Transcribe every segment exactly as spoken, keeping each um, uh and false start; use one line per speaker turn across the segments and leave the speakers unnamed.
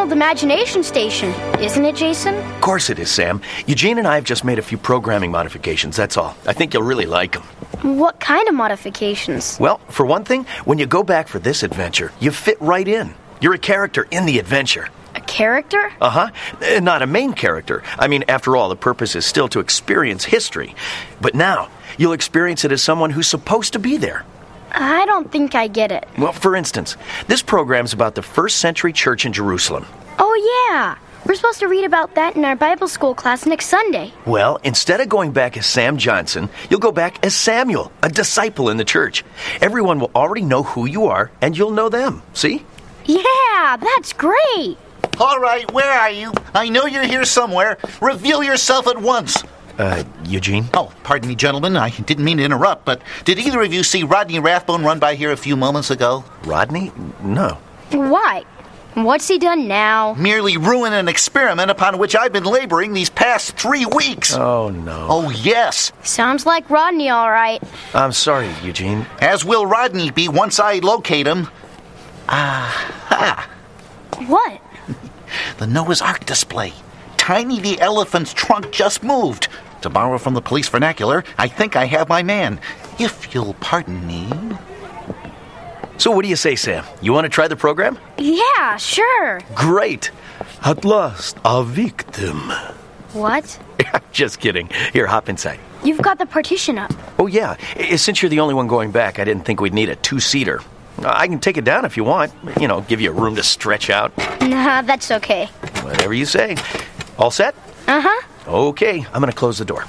Arnold Imagination Station, isn't it, Jason?
Of course it is, Sam. Eugene and I have just made a few programming modifications, that's all. I think you'll really like them.
What kind of modifications?
Well, for one thing, when you go back for this adventure, you fit right in. You're a character in the adventure.
A character?
Uh-huh. Uh, not a main character. I mean, after all, the purpose is still to experience history. But now, you'll experience it as someone who's supposed to be there.
I don't think I get it.
Well, for instance, this program's about the first century church in Jerusalem.
Oh, yeah. We're supposed to read about that in our Bible school class next Sunday.
Well, instead of going back as Sam Johnson, you'll go back as Samuel, a disciple in the church. Everyone will already know who you are, and you'll know them. See?
Yeah, that's great.
All right, where are you? I know you're here somewhere. Reveal yourself at once.
Uh, Eugene?
Oh, pardon me, gentlemen. I didn't mean to interrupt, but did either of you see Rodney Rathbone run by here a few moments ago?
Rodney? No.
Why? What's he done now?
Merely ruin an experiment upon which I've been laboring these past three weeks.
Oh, no.
Oh, yes.
Sounds like Rodney, all right.
I'm sorry, Eugene.
As will Rodney be once I locate him. Ah,
What?
the Noah's Ark display. Tiny the elephant's trunk just moved. To borrow from the police vernacular, I think I have my man. If you'll pardon me.
So what do you say, Sam? You want to try the program?
Yeah, sure.
Great. At last, a victim.
What?
Just kidding. Here, hop inside.
You've got the partition up.
Oh, yeah. I- Since you're the only one going back, I didn't think we'd need a two-seater. I can take it down if you want. You know, give you a room to stretch out.
Nah, that's okay.
Whatever you say. All set?
Uh-huh.
Okay, I'm going to close the door.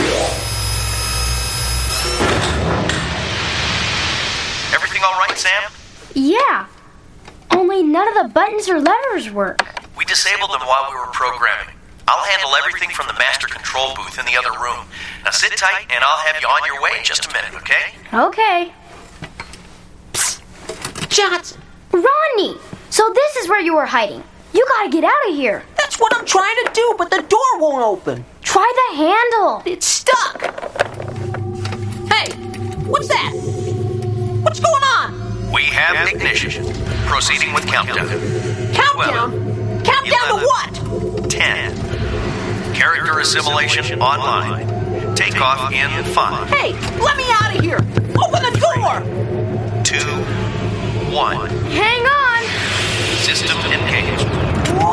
Everything all right, Sam?
Yeah. Only none of the buttons or levers work.
We disabled them while we were programming. I'll handle everything from the master control booth in the other room. Now sit tight, and I'll have you on your way in just a minute, okay?
Okay.
Johnson,
Ronnie! So this is where you were hiding. You gotta get out of here.
that's what I'm trying to do, but the door won't open.
Try the handle.
It's stuck. Hey, what's that? What's going on?
We have ignition. Proceeding with countdown.
Countdown?
Twelve.
Countdown to
Eleven.
what?
Ten. Character assimilation online. Takeoff in five,
Hey, let me out of here. Open the door.
two, one.
Hang on.
System engaged.